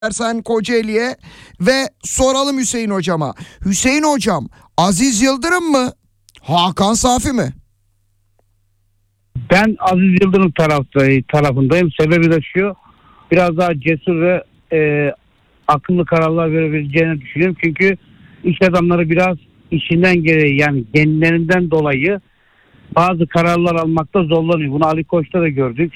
Sen Kocaeli'ye ve soralım Hüseyin hocama. Hüseyin hocam, Aziz Yıldırım mı? Hakan Safi mi? Ben Aziz Yıldırım tarafındayım. Sebebi de şu, biraz daha cesur ve akıllı kararlar verebileceğini düşünüyorum. Çünkü iş adamları biraz işinden gereği, yani genlerinden dolayı bazı kararlar almakta zorlanıyor. Bunu Ali Koç'ta da gördük.